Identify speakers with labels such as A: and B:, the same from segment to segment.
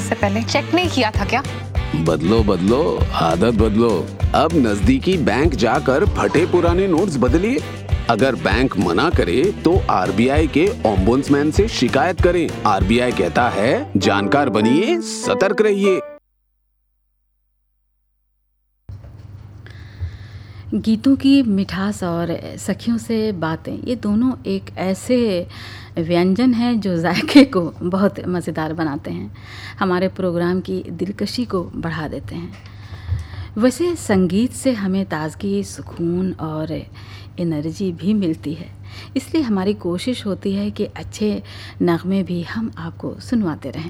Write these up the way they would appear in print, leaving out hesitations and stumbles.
A: से पहले चेक नहीं किया था क्या?
B: बदलो बदलो, आदत बदलो। अब नजदीकी बैंक जाकर फटे पुराने नोट्स बदलिए। अगर बैंक मना करे तो आरबीआई के ओम्बुड्समैन से शिकायत करें। आरबीआई कहता है, जानकार बनिए, सतर्क रहिए।
C: गीतों की मिठास और सखियों से बातें, ये दोनों एक ऐसे व्यंजन हैं जो जायके को बहुत मज़ेदार बनाते हैं, हमारे प्रोग्राम की दिलकशी को बढ़ा देते हैं। वैसे संगीत से हमें ताजगी, सुकून और एनर्जी भी मिलती है, इसलिए हमारी कोशिश होती है कि अच्छे नगमे भी हम आपको सुनवाते रहें।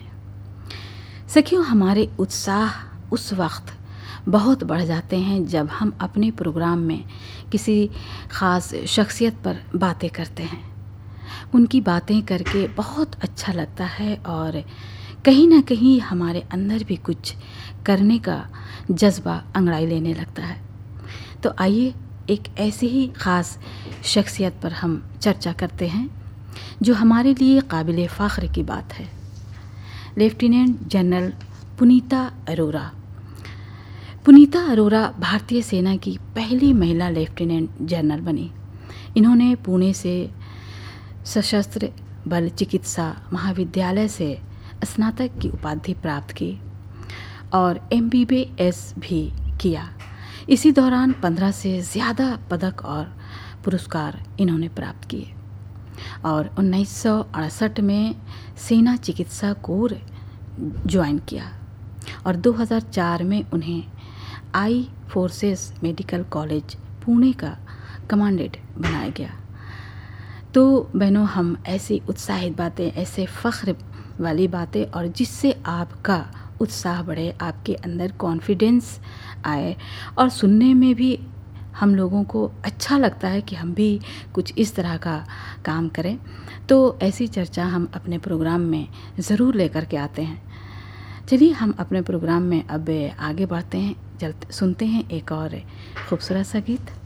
C: सखियों, हमारे उत्साह उस वक्त बहुत बढ़ जाते हैं जब हम अपने प्रोग्राम में किसी ख़ास शख्सियत पर बातें करते हैं। उनकी बातें करके बहुत अच्छा लगता है और कहीं ना कहीं हमारे अंदर भी कुछ करने का जज्बा अंगड़ाई लेने लगता है। तो आइए एक ऐसी ही ख़ास शख्सियत पर हम चर्चा करते हैं जो हमारे लिए काबिल फ़ख्र की बात है। लेफ्टिनेंट जनरल पुनीता अरोरा। पुनीता अरोरा भारतीय सेना की पहली महिला लेफ्टिनेंट जनरल बनी। इन्होंने पुणे से सशस्त्र बल चिकित्सा महाविद्यालय से स्नातक की उपाधि प्राप्त की और MBBS भी किया। इसी दौरान 15 से ज़्यादा पदक और पुरस्कार इन्होंने प्राप्त किए और 1968 में सेना चिकित्सा कोर ज्वाइन किया और 2004 में उन्हें आई फोर्सेस मेडिकल कॉलेज पुणे का कमांडेंट बनाया गया। तो बहनों, हम ऐसी उत्साहित बातें, ऐसे फ़ख्र वाली बातें और जिससे आपका उत्साह बढ़े, आपके अंदर कॉन्फिडेंस आए और सुनने में भी हम लोगों को अच्छा लगता है कि हम भी कुछ इस तरह का काम करें, तो ऐसी चर्चा हम अपने प्रोग्राम में ज़रूर लेकर के आते हैं। चलिए हम अपने प्रोग्राम में अब आगे बढ़ते हैं, सुनते हैं एक और खूबसूरत सा गीत।